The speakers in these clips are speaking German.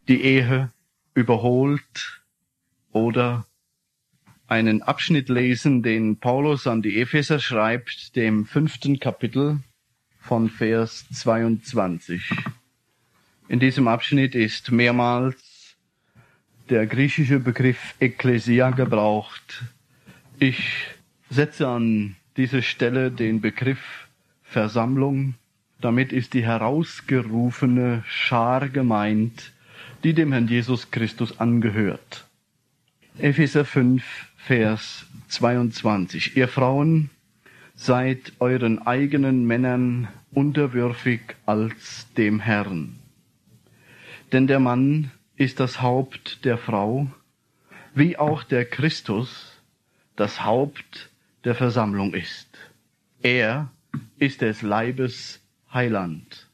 die Ehe überholt oder einen Abschnitt lesen, den Paulus an die Epheser schreibt, dem 5. Kapitel von Vers 22. In diesem Abschnitt ist mehrmals der griechische Begriff Ekklesia gebraucht. Ich setze an diese Stelle den Begriff Versammlung. Damit ist die herausgerufene Schar gemeint, die dem Herrn Jesus Christus angehört. Epheser 5, Vers 22. Ihr Frauen, seid euren eigenen Männern unterwürfig als dem Herrn. Denn der Mann ist das Haupt der Frau, wie auch der Christus das Haupt der Versammlung ist. Er ist des Leibes Heiland.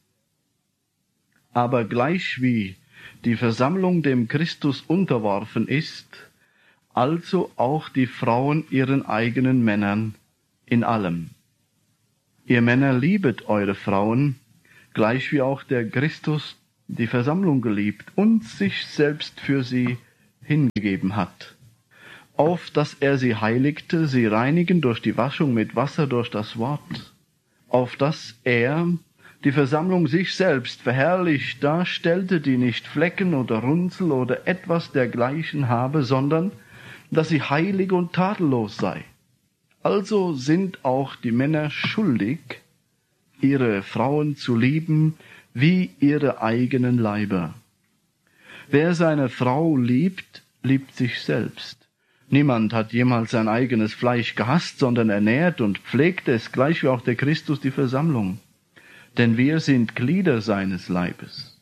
Aber gleichwie die Versammlung dem Christus unterworfen ist, also auch die Frauen ihren eigenen Männern in allem. Ihr Männer liebet eure Frauen, gleich wie auch der Christus die Versammlung geliebt und sich selbst für sie hingegeben hat, auf dass er sie heiligte, sie reinigen durch die Waschung mit Wasser durch das Wort, auf dass er die Versammlung sich selbst verherrlicht darstellte, die nicht Flecken oder Runzel oder etwas dergleichen habe, sondern dass sie heilig und tadellos sei. Also sind auch die Männer schuldig, ihre Frauen zu lieben wie ihre eigenen Leiber. Wer seine Frau liebt, liebt sich selbst. Niemand hat jemals sein eigenes Fleisch gehasst, sondern ernährt und pflegt es, gleich wie auch der Christus die Versammlung. Denn wir sind Glieder seines Leibes.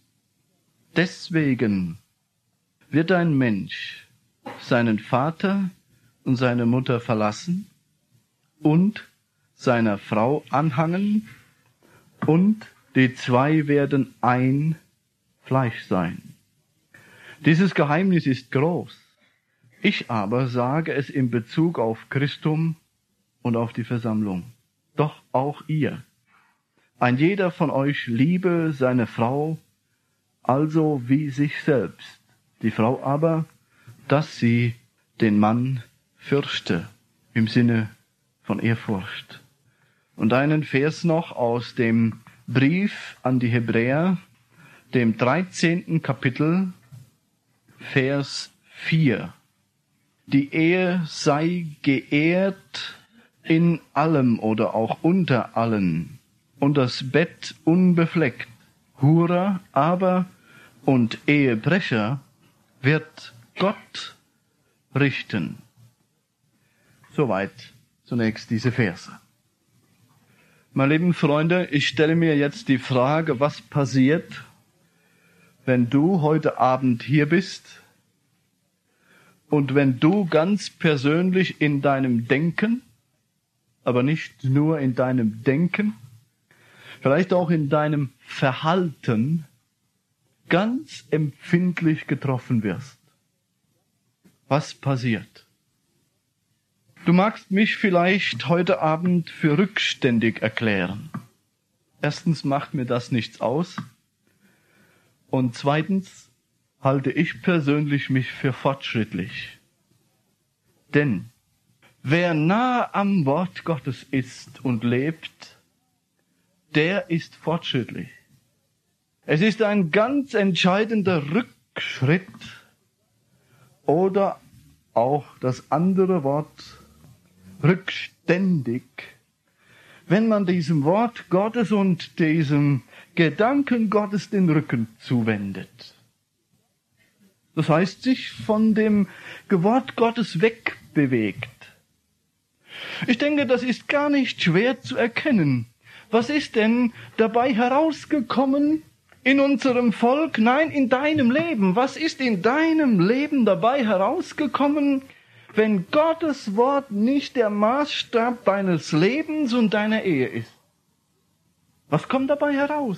Deswegen wird ein Mensch seinen Vater und seine Mutter verlassen und seiner Frau anhangen, und die zwei werden ein Fleisch sein. Dieses Geheimnis ist groß. Ich aber sage es in Bezug auf Christum und auf die Versammlung. Doch auch ihr. Ein jeder von euch liebe seine Frau, also wie sich selbst. Die Frau aber, dass sie den Mann fürchte, im Sinne von Ehrfurcht. Und einen Vers noch aus dem Brief an die Hebräer, dem 13. Kapitel, Vers 4. Die Ehe sei geehrt in allem oder auch unter allen und das Bett unbefleckt. Hurer aber und Ehebrecher wird Gott richten. Soweit zunächst diese Verse. Meine lieben Freunde, ich stelle mir jetzt die Frage, was passiert, wenn du heute Abend hier bist und wenn du ganz persönlich in deinem Denken, aber nicht nur in deinem Denken, vielleicht auch in deinem Verhalten ganz empfindlich getroffen wirst. Was passiert? Du magst mich vielleicht heute Abend für rückständig erklären. Erstens macht mir das nichts aus. Und zweitens halte ich persönlich mich für fortschrittlich. Denn wer nah am Wort Gottes ist und lebt, der ist fortschrittlich. Es ist ein ganz entscheidender Rückschritt oder auch das andere Wort rückständig, wenn man diesem Wort Gottes und diesem Gedanken Gottes den Rücken zuwendet. Das heißt, sich von dem Wort Gottes wegbewegt. Ich denke, das ist gar nicht schwer zu erkennen. Was ist denn dabei herausgekommen in unserem Volk? Nein, in deinem Leben. Was ist in deinem Leben dabei herausgekommen, wenn Gottes Wort nicht der Maßstab deines Lebens und deiner Ehe ist? Was kommt dabei heraus?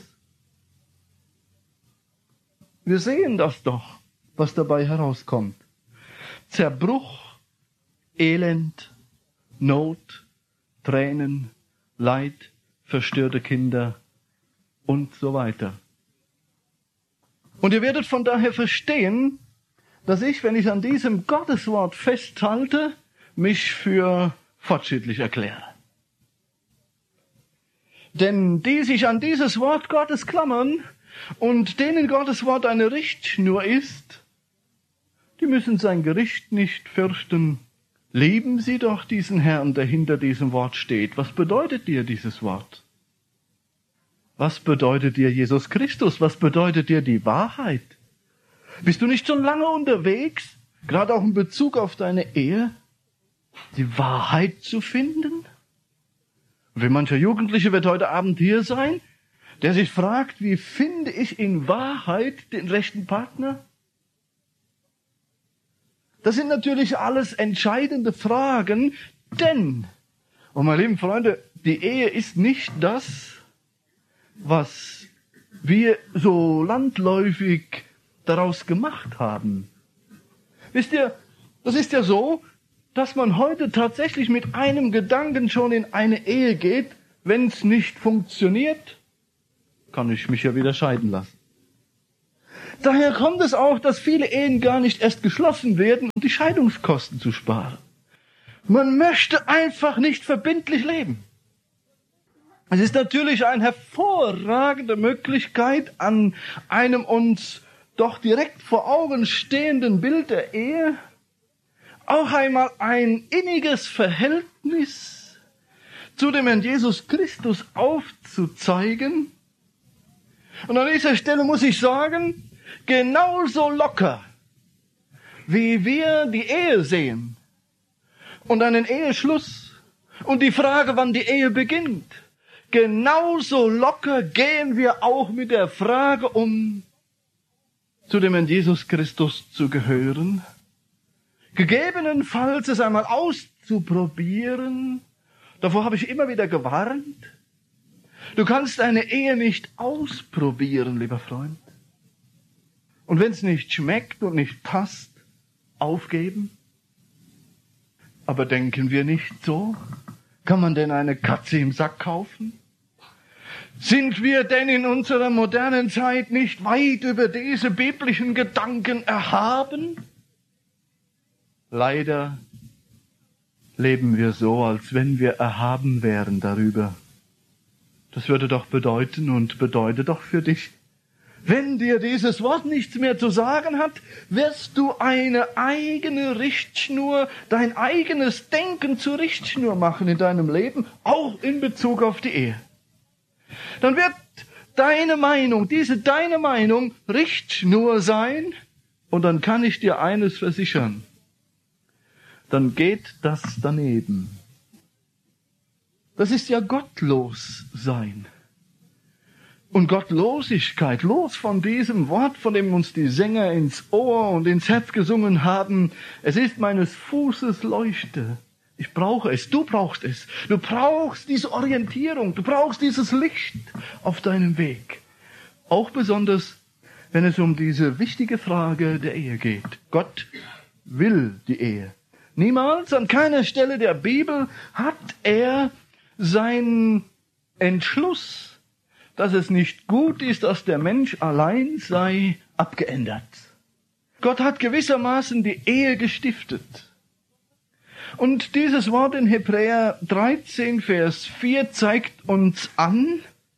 Wir sehen das doch, was dabei herauskommt. Zerbruch, Elend, Not, Tränen, Leid, verstörte Kinder und so weiter. Und ihr werdet von daher verstehen, dass ich, wenn ich an diesem Gotteswort festhalte, mich für fortschrittlich erkläre. Denn die sich an dieses Wort Gottes klammern und denen Gottes Wort eine Richtschnur ist, die müssen sein Gericht nicht fürchten. Lieben Sie doch diesen Herrn, der hinter diesem Wort steht. Was bedeutet dir dieses Wort? Was bedeutet dir Jesus Christus? Was bedeutet dir die Wahrheit? Bist du nicht schon lange unterwegs, gerade auch in Bezug auf deine Ehe, die Wahrheit zu finden? Und wie mancher Jugendliche wird heute Abend hier sein, der sich fragt, wie finde ich in Wahrheit den rechten Partner? Das sind natürlich alles entscheidende Fragen, denn, und meine lieben Freunde, die Ehe ist nicht das, was wir so landläufig daraus gemacht haben. Wisst ihr, das ist ja so, dass man heute tatsächlich mit einem Gedanken schon in eine Ehe geht. Wenn es nicht funktioniert, kann ich mich ja wieder scheiden lassen. Daher kommt es auch, dass viele Ehen gar nicht erst geschlossen werden, um die Scheidungskosten zu sparen. Man möchte einfach nicht verbindlich leben. Es ist natürlich eine hervorragende Möglichkeit, an einem uns doch direkt vor Augen stehenden Bild der Ehe auch einmal ein inniges Verhältnis zu dem Herrn Jesus Christus aufzuzeigen. Und an dieser Stelle muss ich sagen, genauso locker, wie wir die Ehe sehen und einen Eheschluss und die Frage, wann die Ehe beginnt, genauso locker gehen wir auch mit der Frage um, zu dem Herrn Jesus Christus zu gehören, gegebenenfalls es einmal auszuprobieren. Davor habe ich immer wieder gewarnt. Du kannst eine Ehe nicht ausprobieren, lieber Freund. Und wenn es nicht schmeckt und nicht passt, aufgeben. Aber denken wir nicht so? Kann man denn eine Katze im Sack kaufen? Sind wir denn in unserer modernen Zeit nicht weit über diese biblischen Gedanken erhaben? Leider leben wir so, als wenn wir erhaben wären darüber. Das würde doch bedeuten und bedeutet doch für dich, wenn dir dieses Wort nichts mehr zu sagen hat, wirst du eine eigene Richtschnur, dein eigenes Denken zur Richtschnur machen in deinem Leben, auch in Bezug auf die Ehe. Dann wird deine Meinung Richtschnur sein, und dann kann ich dir eines versichern. Dann geht das daneben. Das ist ja gottlos sein. Und Gottlosigkeit, los von diesem Wort, von dem uns die Sänger ins Ohr und ins Herz gesungen haben. Es ist meines Fußes Leuchte. Ich brauche es, du brauchst es. Du brauchst diese Orientierung, du brauchst dieses Licht auf deinem Weg. Auch besonders, wenn es um diese wichtige Frage der Ehe geht. Gott will die Ehe. Niemals, an keiner Stelle der Bibel hat er seinen Entschluss, dass es nicht gut ist, dass der Mensch allein sei, abgeändert. Gott hat gewissermaßen die Ehe gestiftet. Und dieses Wort in Hebräer 13, Vers 4 zeigt uns an,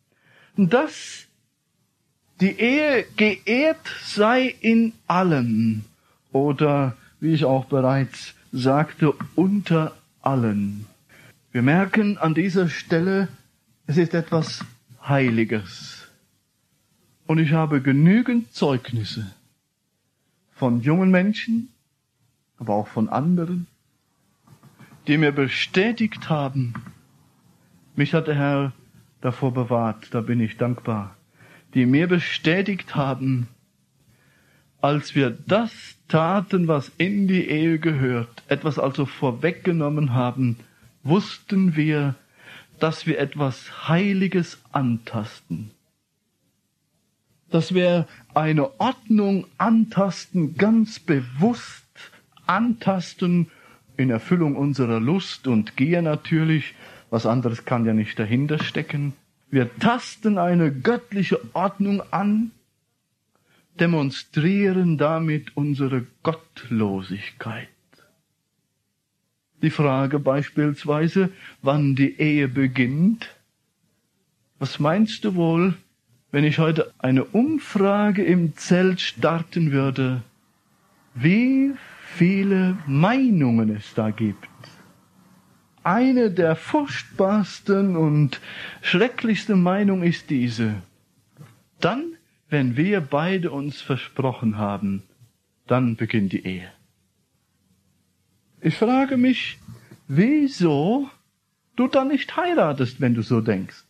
dass die Ehe geehrt sei in allem. Oder, wie ich auch bereits sagte, unter allen. Wir merken an dieser Stelle, es ist etwas Heiliges. Und ich habe genügend Zeugnisse von jungen Menschen, aber auch von anderen, die mir bestätigt haben, mich hat der Herr davor bewahrt, da bin ich dankbar, die mir bestätigt haben, als wir das taten, was in die Ehe gehört, etwas also vorweggenommen haben, wussten wir, dass wir etwas Heiliges antasten. Dass wir eine Ordnung antasten, ganz bewusst antasten, in Erfüllung unserer Lust und Gier natürlich, was anderes kann ja nicht dahinter stecken. Wir tasten eine göttliche Ordnung an, demonstrieren damit unsere Gottlosigkeit. Die Frage beispielsweise, wann die Ehe beginnt. Was meinst du wohl, wenn ich heute eine Umfrage im Zelt starten würde, wie viele Meinungen es da gibt? Eine der furchtbarsten und schrecklichsten Meinungen ist diese: Dann, wenn wir beide uns versprochen haben, dann beginnt die Ehe. Ich frage mich, wieso du dann nicht heiratest, wenn du so denkst.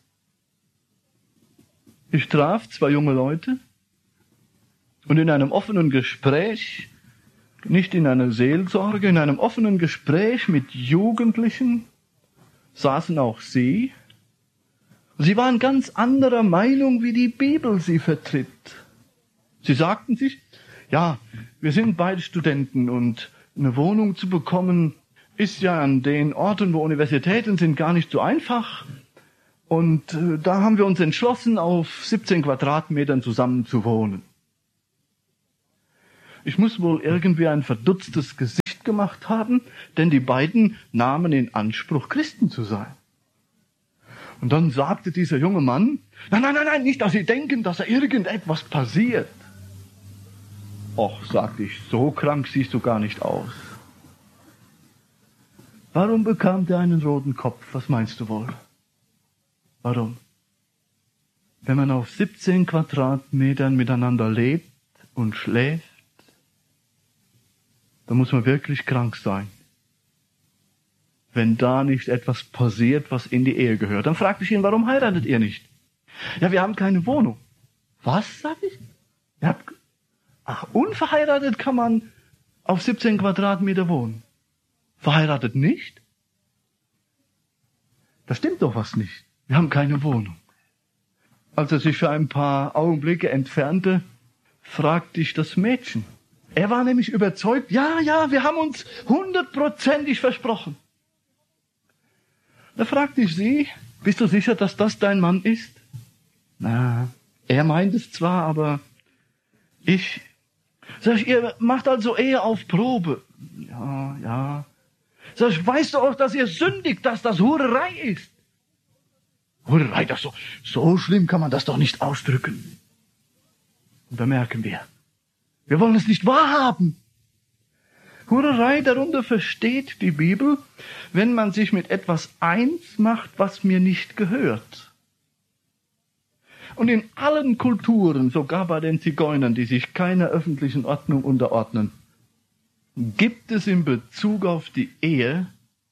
Ich traf 2 junge Leute und in einem offenen Gespräch, nicht in einer Seelsorge, in einem offenen Gespräch mit Jugendlichen saßen auch sie. Sie waren ganz anderer Meinung, wie die Bibel sie vertritt. Sie sagten sich, ja, wir sind beide Studenten und eine Wohnung zu bekommen ist ja an den Orten, wo Universitäten sind, gar nicht so einfach. Und da haben wir uns entschlossen, auf 17 Quadratmetern zusammen zu wohnen. Ich muss wohl irgendwie ein verdutztes Gesicht gemacht haben, denn die beiden nahmen in Anspruch, Christen zu sein. Und dann sagte dieser junge Mann, nein, nicht, dass Sie denken, dass da irgendetwas passiert. Och, sagte ich, so krank siehst du gar nicht aus. Warum bekam der einen roten Kopf? Was meinst du wohl? Warum? Wenn man auf 17 Quadratmetern miteinander lebt und schläft, dann muss man wirklich krank sein. Wenn da nicht etwas passiert, was in die Ehe gehört. Dann fragte ich ihn, warum heiratet ihr nicht? Ja, wir haben keine Wohnung. Was, sag ich? Unverheiratet kann man auf 17 Quadratmeter wohnen. Verheiratet nicht? Da stimmt doch was nicht. Wir haben keine Wohnung. Als er sich für ein paar Augenblicke entfernte, fragte ich das Mädchen. Er war nämlich überzeugt, ja, wir haben uns 100%ig versprochen. Da fragte ich sie, bist du sicher, dass das dein Mann ist? Na, er meint es zwar, aber sag ich, ihr macht also Ehe auf Probe. Ja. Sag ich, weißt du auch, dass ihr sündigt, dass das Hurerei ist? Hurerei, das so schlimm kann man das doch nicht ausdrücken. Und da merken wir wollen es nicht wahrhaben. Hurerei, darunter versteht die Bibel, wenn man sich mit etwas eins macht, was mir nicht gehört. Und in allen Kulturen, sogar bei den Zigeunern, die sich keiner öffentlichen Ordnung unterordnen, gibt es in Bezug auf die Ehe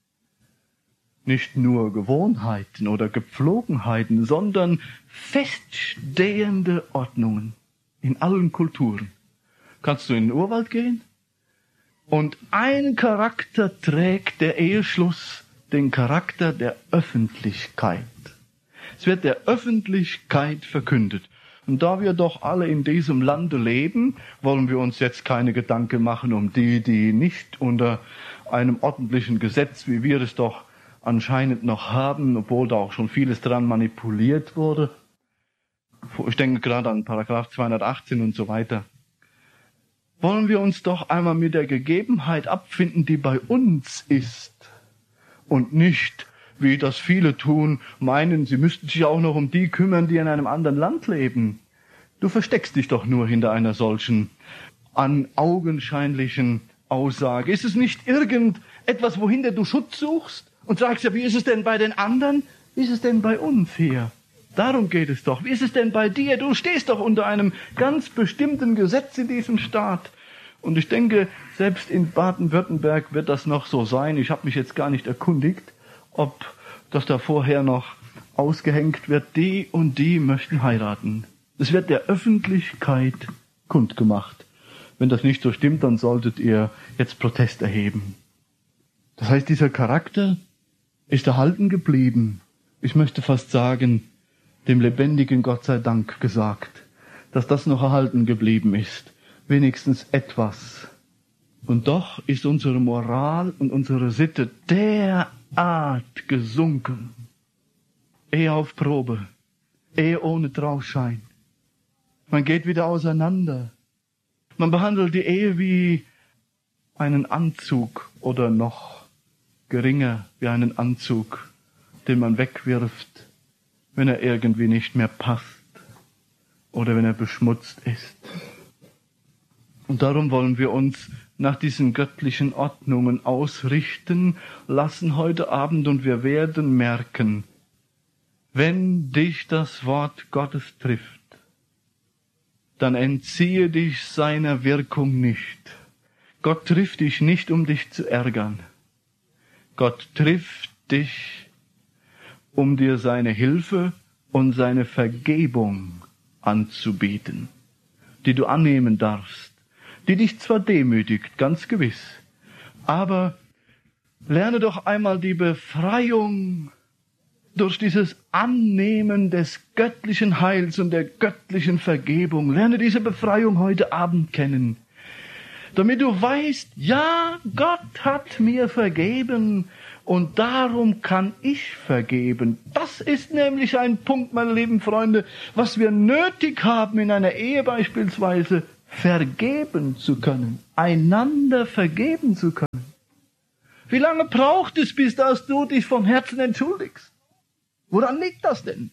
nicht nur Gewohnheiten oder Gepflogenheiten, sondern feststehende Ordnungen in allen Kulturen. Kannst du in den Urwald gehen? Und ein Charakter trägt der Eheschluss, den Charakter der Öffentlichkeit. Es wird der Öffentlichkeit verkündet. Und da wir doch alle in diesem Lande leben, wollen wir uns jetzt keine Gedanken machen um die nicht unter einem ordentlichen Gesetz, wie wir es doch anscheinend noch haben, obwohl da auch schon vieles dran manipuliert wurde. Ich denke gerade an Paragraph 218 und so weiter. Wollen wir uns doch einmal mit der Gegebenheit abfinden, die bei uns ist und nicht, wie das viele tun, meinen, sie müssten sich auch noch um die kümmern, die in einem anderen Land leben. Du versteckst dich doch nur hinter einer solchen augenscheinlichen Aussage. Ist es nicht irgendetwas, wohinter du Schutz suchst und sagst, ja, wie ist es denn bei den anderen? Wie ist es denn bei uns hier? Darum geht es doch. Wie ist es denn bei dir? Du stehst doch unter einem ganz bestimmten Gesetz in diesem Staat. Und ich denke, selbst in Baden-Württemberg wird das noch so sein. Ich habe mich jetzt gar nicht erkundigt, ob das da vorher noch ausgehängt wird. Die und die möchten heiraten. Es wird der Öffentlichkeit kundgemacht. Wenn das nicht so stimmt, dann solltet ihr jetzt Protest erheben. Das heißt, dieser Charakter ist erhalten geblieben. Ich möchte fast sagen, dem lebendigen Gott sei Dank gesagt, dass das noch erhalten geblieben ist. Wenigstens etwas. Und doch ist unsere Moral und unsere Sitte derart gesunken. Ehe auf Probe. Ehe ohne Trauschein. Man geht wieder auseinander. Man behandelt die Ehe wie einen Anzug oder noch geringer wie einen Anzug, den man wegwirft, wenn er irgendwie nicht mehr passt oder wenn er beschmutzt ist. Und darum wollen wir uns nach diesen göttlichen Ordnungen ausrichten lassen heute Abend, und wir werden merken, wenn dich das Wort Gottes trifft, dann entziehe dich seiner Wirkung nicht. Gott trifft dich nicht, um dich zu ärgern. Gott trifft dich, um dir seine Hilfe und seine Vergebung anzubieten, die du annehmen darfst, die dich zwar demütigt, ganz gewiss, aber lerne doch einmal die Befreiung durch dieses Annehmen des göttlichen Heils und der göttlichen Vergebung. Lerne diese Befreiung heute Abend kennen, damit du weißt, ja, Gott hat mir vergeben und darum kann ich vergeben. Das ist nämlich ein Punkt, meine lieben Freunde, was wir nötig haben in einer Ehe beispielsweise, vergeben zu können, einander vergeben zu können. Wie lange braucht es, bis dass du dich vom Herzen entschuldigst? Woran liegt das denn?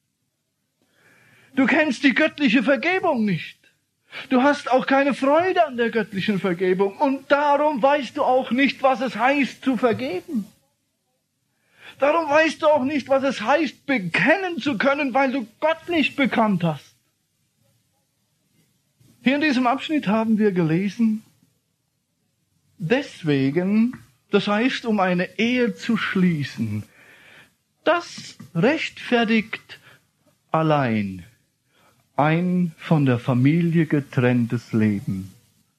Du kennst die göttliche Vergebung nicht. Du hast auch keine Freude an der göttlichen Vergebung und darum weißt du auch nicht, was es heißt zu vergeben. Darum weißt du auch nicht, was es heißt, bekennen zu können, weil du Gott nicht bekannt hast. Hier in diesem Abschnitt haben wir gelesen, deswegen, das heißt, um eine Ehe zu schließen, das rechtfertigt allein ein von der Familie getrenntes Leben.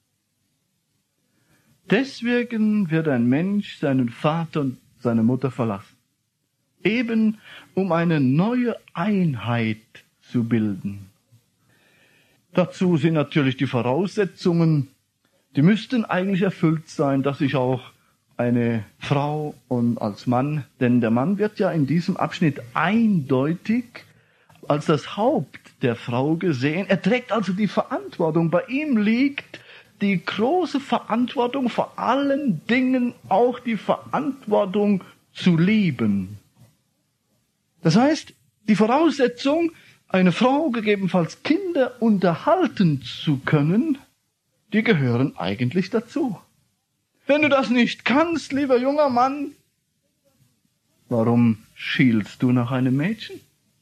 Deswegen wird ein Mensch seinen Vater und seine Mutter verlassen, eben um eine neue Einheit zu bilden. Dazu sind natürlich die Voraussetzungen, die müssten eigentlich erfüllt sein, dass ich auch eine Frau und als Mann, denn der Mann wird ja in diesem Abschnitt eindeutig als das Haupt der Frau gesehen. Er trägt also die Verantwortung. Bei ihm liegt die große Verantwortung, vor allen Dingen auch die Verantwortung zu lieben. Das heißt, die Voraussetzung, eine Frau, gegebenenfalls Kinder unterhalten zu können, die gehören eigentlich dazu. Wenn du das nicht kannst, lieber junger Mann, warum schielst du nach einem Mädchen?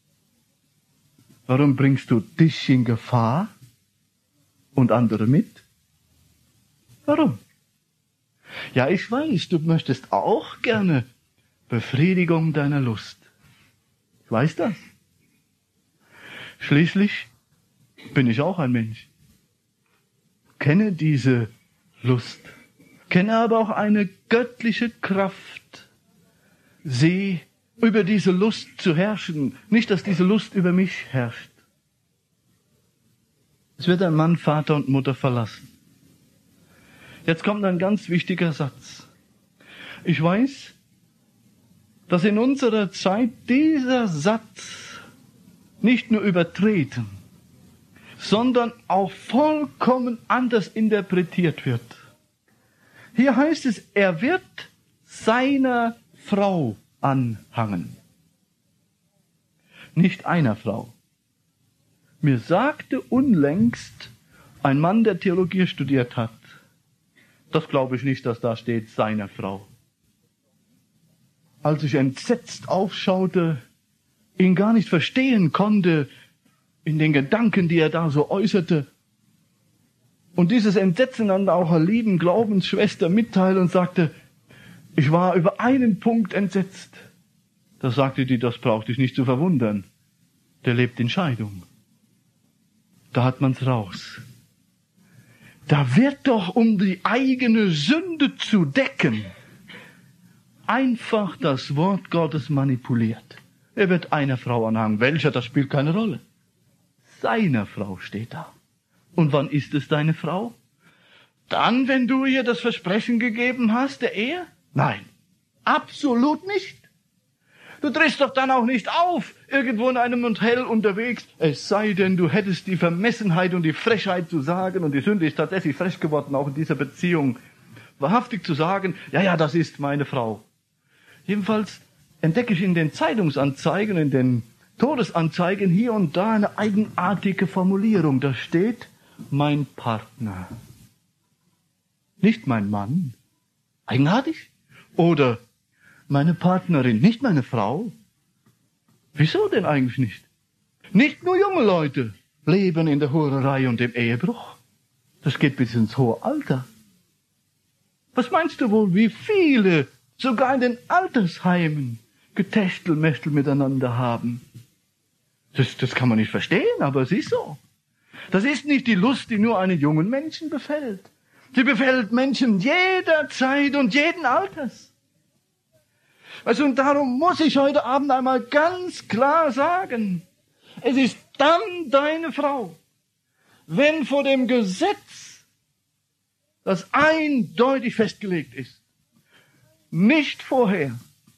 Warum bringst du dich in Gefahr und andere mit? Warum? Ja, ich weiß, du möchtest auch gerne Befriedigung deiner Lust. Ich weiß das. Schließlich bin ich auch ein Mensch. Kenne diese Lust. Kenne aber auch eine göttliche Kraft, sie über diese Lust zu herrschen. Nicht, dass diese Lust über mich herrscht. Es wird ein Mann Vater und Mutter verlassen. Jetzt kommt ein ganz wichtiger Satz. Ich weiß, dass in unserer Zeit dieser Satz nicht nur übertreten, sondern auch vollkommen anders interpretiert wird. Hier heißt es, er wird seiner Frau anhangen. Nicht einer Frau. Mir sagte unlängst ein Mann, der Theologie studiert hat, das glaube ich nicht, dass da steht, seiner Frau. Als ich entsetzt aufschaute, ihn gar nicht verstehen konnte, in den Gedanken, die er da so äußerte, und dieses Entsetzen an auch einer lieben Glaubensschwester mitteilte und sagte, ich war über einen Punkt entsetzt. Da sagte die, das braucht dich nicht zu verwundern. Der lebt in Scheidung. Da hat man's raus. Da wird doch, um die eigene Sünde zu decken, einfach das Wort Gottes manipuliert. Er wird einer Frau anhangen. Welcher, das spielt keine Rolle. Seiner Frau steht da. Und wann ist es deine Frau? Dann, wenn du ihr das Versprechen gegeben hast, der Ehe? Nein, absolut nicht. Du trittst doch dann auch nicht auf, irgendwo in einem Hotel unterwegs, es sei denn, du hättest die Vermessenheit und die Frechheit zu sagen, und die Sünde ist tatsächlich frech geworden, auch in dieser Beziehung, wahrhaftig zu sagen, ja, das ist meine Frau. Jedenfalls entdecke ich in den Zeitungsanzeigen, in den Todesanzeigen hier und da eine eigenartige Formulierung. Da steht, mein Partner. Nicht mein Mann. Eigenartig? Oder meine Partnerin, nicht meine Frau. Wieso denn eigentlich nicht? Nicht nur junge Leute leben in der Hurerei und im Ehebruch. Das geht bis ins hohe Alter. Was meinst du wohl, wie viele sogar in den Altersheimen Getächtelmächtel miteinander haben? Das kann man nicht verstehen, aber es ist so. Das ist nicht die Lust, die nur einen jungen Menschen befällt. Sie befällt Menschen jeder Zeit und jeden Alters. Also, und darum muss ich heute Abend einmal ganz klar sagen, es ist dann deine Frau, wenn vor dem Gesetz, das eindeutig festgelegt ist, nicht vorher.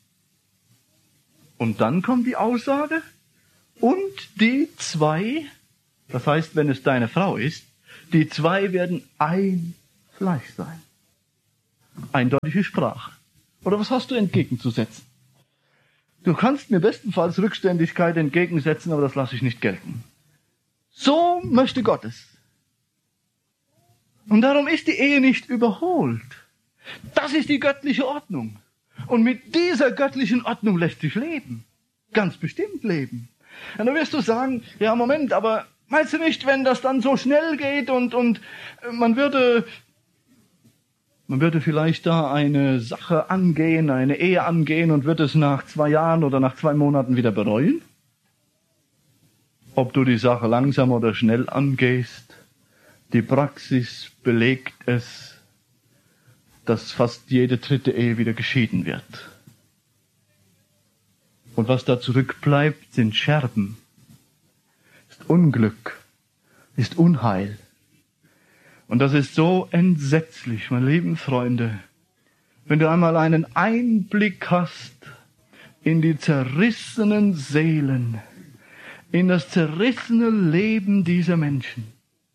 Und dann kommt die Aussage, und die zwei, das heißt, wenn es deine Frau ist, die zwei werden ein Fleisch sein. Eindeutige Sprache. Oder was hast du entgegenzusetzen? Du kannst mir bestenfalls Rückständigkeit entgegensetzen, aber das lasse ich nicht gelten. So möchte Gott es. Und darum ist die Ehe nicht überholt. Das ist die göttliche Ordnung. Und mit dieser göttlichen Ordnung lässt sich leben. Ganz bestimmt leben. Und dann wirst du sagen, ja Moment, aber meinst du nicht, wenn das dann so schnell geht und man würde vielleicht da eine Sache angehen, eine Ehe angehen und wird es nach 2 Jahren oder nach 2 Monaten wieder bereuen? Ob du die Sache langsam oder schnell angehst, die Praxis belegt es, dass fast jede 3. Ehe wieder geschieden wird. Und was da zurückbleibt, sind Scherben, ist Unglück, ist Unheil. Und das ist so entsetzlich, meine lieben Freunde, wenn du einmal einen Einblick hast in die zerrissenen Seelen, in das zerrissene Leben dieser Menschen,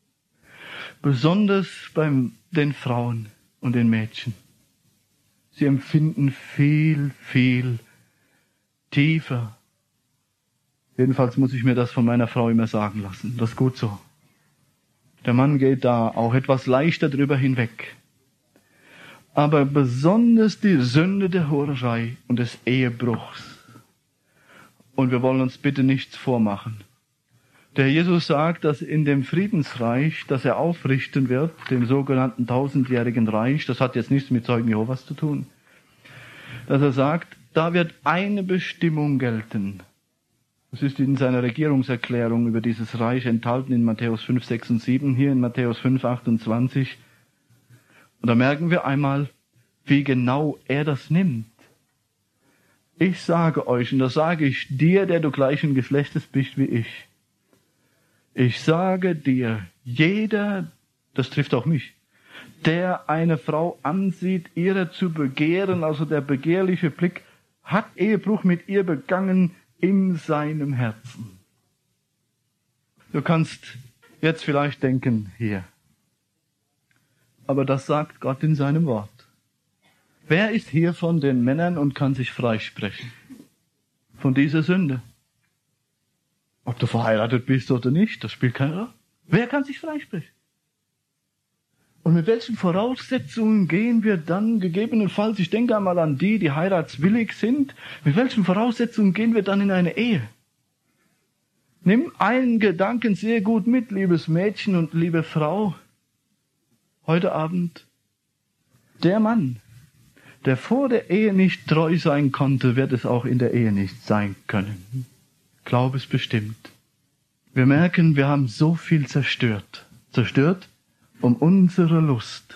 besonders bei den Frauen und den Mädchen. Sie empfinden viel, viel tiefer. Jedenfalls muss ich mir das von meiner Frau immer sagen lassen. Das ist gut so. Der Mann geht da auch etwas leichter drüber hinweg. Aber besonders die Sünde der Hurerei und des Ehebruchs. Und wir wollen uns bitte nichts vormachen. Der Herr Jesus sagt, dass in dem Friedensreich, das er aufrichten wird, dem sogenannten 1000-jährigen Reich, das hat jetzt nichts mit Zeugen Jehovas zu tun, dass er sagt, da wird eine Bestimmung gelten. Das ist in seiner Regierungserklärung über dieses Reich enthalten in Matthäus 5, 6 und 7, hier in Matthäus 5, 28. Und da merken wir einmal, wie genau er das nimmt. Ich sage euch, und das sage ich dir, der du gleichen Geschlechtes bist wie ich. Ich sage dir, jeder, das trifft auch mich, der eine Frau ansieht, ihrer zu begehren, also der begehrliche Blick, hat Ehebruch mit ihr begangen in seinem Herzen. Du kannst jetzt vielleicht denken, hier. Aber das sagt Gott in seinem Wort. Wer ist hier von den Männern und kann sich freisprechen von dieser Sünde? Ob du verheiratet bist oder nicht, das spielt keine Rolle. Wer kann sich freisprechen? Und mit welchen Voraussetzungen gehen wir dann gegebenenfalls, ich denke einmal an die heiratswillig sind, mit welchen Voraussetzungen gehen wir dann in eine Ehe? Nimm einen Gedanken sehr gut mit, liebes Mädchen und liebe Frau, heute Abend. Der Mann, der vor der Ehe nicht treu sein konnte, wird es auch in der Ehe nicht sein können. Glaub es bestimmt. Wir merken, wir haben so viel zerstört. Zerstört, um unserer Lust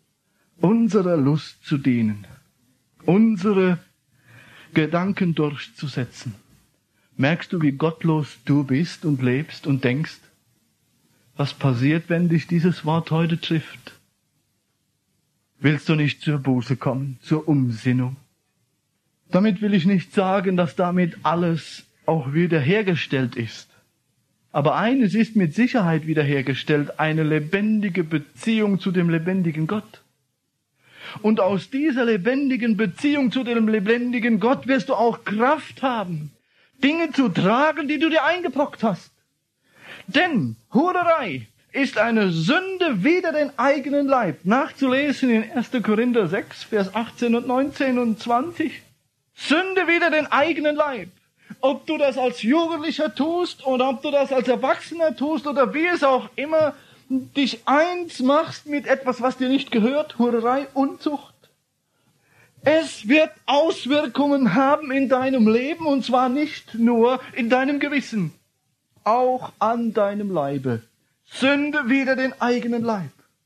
zu dienen, unsere Gedanken durchzusetzen. Merkst du, wie gottlos du bist und lebst und denkst? Was passiert, wenn dich dieses Wort heute trifft? Willst du nicht zur Buße kommen, zur Umsinnung? Damit will ich nicht sagen, dass damit alles auch wiederhergestellt ist. Aber eines ist mit Sicherheit wiederhergestellt, eine lebendige Beziehung zu dem lebendigen Gott. Und aus dieser lebendigen Beziehung zu dem lebendigen Gott wirst du auch Kraft haben, Dinge zu tragen, die du dir eingebrockt hast. Denn Hurerei ist eine Sünde wider den eigenen Leib. Nachzulesen in 1. Korinther 6, Vers 18 und 19 und 20. Sünde wider den eigenen Leib. Ob du das als Jugendlicher tust oder ob du das als Erwachsener tust oder wie es auch immer, dich eins machst mit etwas, was dir nicht gehört, Hurerei, Unzucht. Es wird Auswirkungen haben in deinem Leben und zwar nicht nur in deinem Gewissen, auch an deinem Leibe. Sünde wider den eigenen Leib.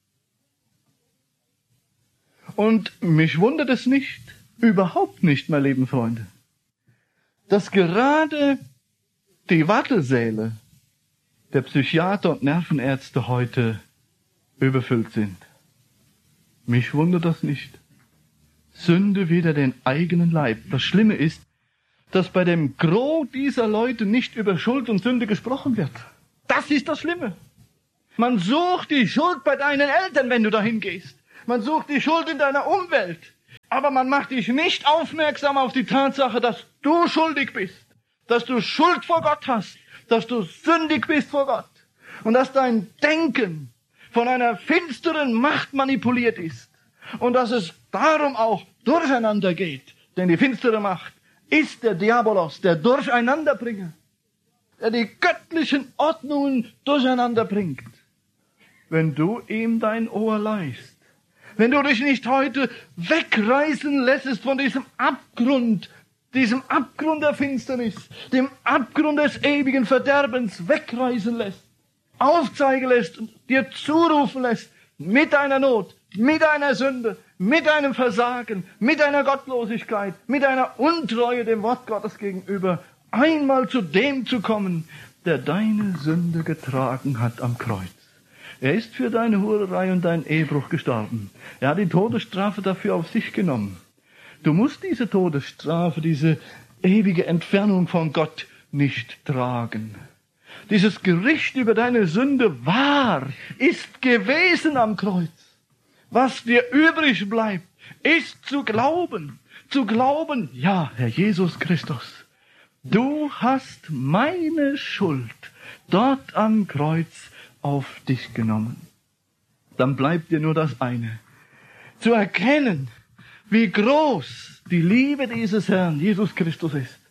Und mich wundert es nicht, überhaupt nicht, meine lieben Freunde, dass gerade die Wartesäle der Psychiater und Nervenärzte heute überfüllt sind. Mich wundert das nicht. Sünde wider den eigenen Leib. Das Schlimme ist, dass bei dem Gros dieser Leute nicht über Schuld und Sünde gesprochen wird. Das ist das Schlimme. Man sucht die Schuld bei deinen Eltern, wenn du dahin gehst. Man sucht die Schuld in deiner Umwelt. Aber man macht dich nicht aufmerksam auf die Tatsache, dass du schuldig bist. Dass du Schuld vor Gott hast. Dass du sündig bist vor Gott. Und dass dein Denken von einer finsteren Macht manipuliert ist. Und dass es darum auch durcheinander geht. Denn die finstere Macht ist der Diabolos, der Durcheinanderbringer. Der die göttlichen Ordnungen durcheinander bringt. Wenn du ihm dein Ohr leihst, wenn du dich nicht heute wegreißen lässt von diesem Abgrund der Finsternis, dem Abgrund des ewigen Verderbens wegreißen lässt, aufzeigen lässt und dir zurufen lässt, mit deiner Not, mit deiner Sünde, mit deinem Versagen, mit deiner Gottlosigkeit, mit deiner Untreue dem Wort Gottes gegenüber, einmal zu dem zu kommen, der deine Sünde getragen hat am Kreuz. Er ist für deine Hurerei und deinen Ehebruch gestorben. Er hat die Todesstrafe dafür auf sich genommen. Du musst diese Todesstrafe, diese ewige Entfernung von Gott nicht tragen. Dieses Gericht über deine Sünde ist gewesen am Kreuz. Was dir übrig bleibt, ist zu glauben. Zu glauben, ja, Herr Jesus Christus, du hast meine Schuld dort am Kreuz auf dich genommen. Dann bleibt dir nur das eine. Zu erkennen, wie groß die Liebe dieses Herrn Jesus Christus ist.